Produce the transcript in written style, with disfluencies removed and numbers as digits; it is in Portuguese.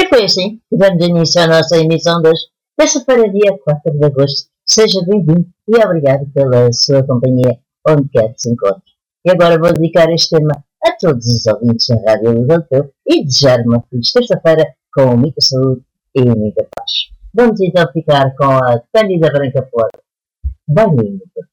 E foi assim que damos início à nossa emissão de hoje, terça-feira, dia 4 de agosto. Seja bem-vindo e obrigado pela sua companhia, onde quer que se encontre. E agora vou dedicar este tema a todos os ouvintes da Rádio Europeu e desejar uma feliz terça-feira com muita saúde e muita paz. Vamos então ficar com a Cândida Branca Flor. Bem-vindo.